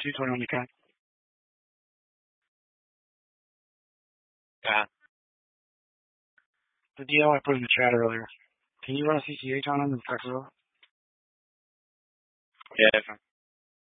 221 you can. Yeah. The deal I put in the chat earlier. Can you run a CCH on him and text it over? Yeah.